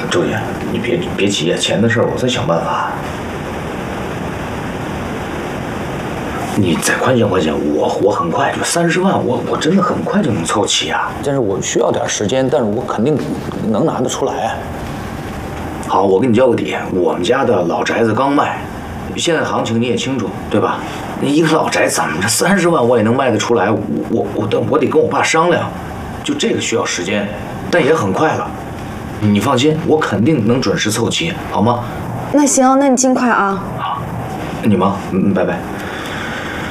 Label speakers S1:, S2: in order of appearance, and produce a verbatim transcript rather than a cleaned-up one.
S1: 周姐，你别别急，钱的事儿我再想办法。你再宽限宽限，我我很快就三十万，我我真的很快就能凑齐啊。
S2: 但是我需要点时间，但是我肯定能拿得出来。
S1: 好，我给你交个底，我们家的老宅子刚卖，现在行情你也清楚，对吧？那一个老宅怎么着三十万我也能卖得出来，我我我得我得跟我爸商量，就这个需要时间，但也很快了。你放心，我肯定能准时凑齐，好吗？
S3: 那行，那你尽快啊。
S1: 好，你忙，嗯，拜拜。